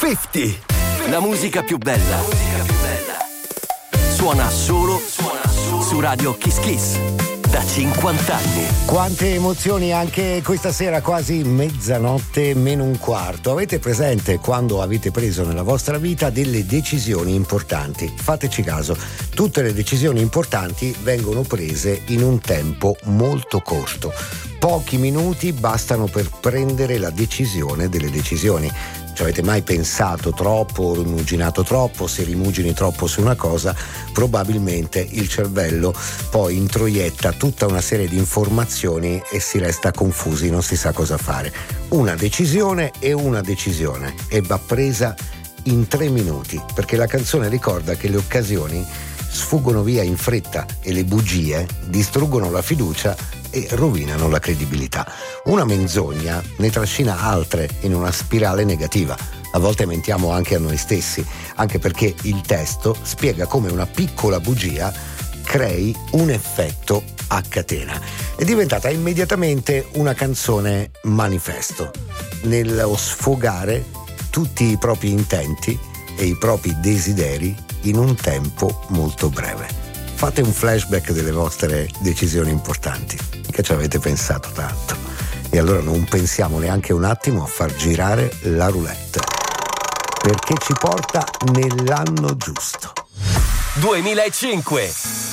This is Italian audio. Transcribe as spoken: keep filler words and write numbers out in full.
cinquanta. La musica più bella. La musica più bella. Suona solo, suona solo su Radio Kiss Kiss. Da cinquanta anni. Quante emozioni anche questa sera, quasi mezzanotte meno un quarto. Avete presente quando avete preso nella vostra vita delle decisioni importanti? Fateci caso, tutte le decisioni importanti vengono prese in un tempo molto corto. Pochi minuti bastano per prendere la decisione delle decisioni. Ci avete mai pensato troppo, rimuginato troppo? Se rimugini troppo su una cosa, probabilmente il cervello poi introietta tutta una serie di informazioni e si resta confusi, non si sa cosa fare. Una decisione è una decisione e va presa in tre minuti, perché la canzone ricorda che le occasioni sfuggono via in fretta e le bugie distruggono la fiducia e rovinano la credibilità. Una menzogna ne trascina altre in una spirale negativa. A volte mentiamo anche a noi stessi, anche perché il testo spiega come una piccola bugia crei un effetto a catena. È diventata immediatamente una canzone manifesto, nello sfogare tutti i propri intenti e i propri desideri in un tempo molto breve. Fate un flashback delle vostre decisioni importanti, che ci avete pensato tanto. E allora non pensiamo neanche un attimo a far girare la roulette, perché ci porta nell'anno giusto. duemilacinque